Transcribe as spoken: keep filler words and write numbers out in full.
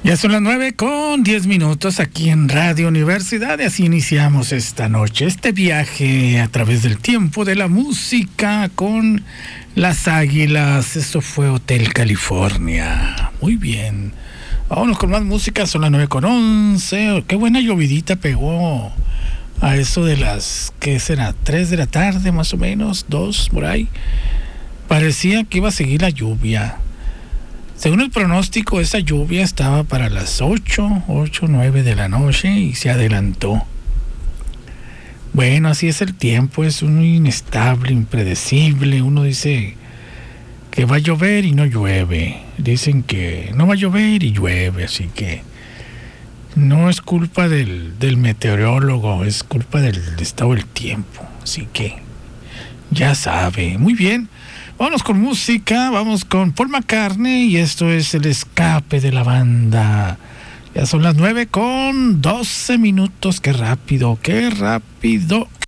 Ya son las nueve con diez minutos aquí en Radio Universidad y así iniciamos esta noche, este viaje a través del tiempo de la música con las Águilas. Eso fue Hotel California. Muy bien. Vámonos con más música, son las nueve con once. Qué buena llovidita pegó a eso de las, ¿qué será? tres de la tarde más o menos, dos por ahí. Parecía que iba a seguir la lluvia. Según el pronóstico, esa lluvia estaba para las ocho, ocho, nueve de la noche y se adelantó. Bueno, así es el tiempo, es muy inestable, impredecible. Uno dice que va a llover y no llueve. Dicen que no va a llover y llueve, así que no es culpa del, del meteorólogo, es culpa del estado del tiempo. Así que ya sabe. Muy bien. Vamos con música, vamos con Paul McCartney y esto es El Escape de la Banda. Ya son las nueve con doce minutos, qué rápido, qué rápido.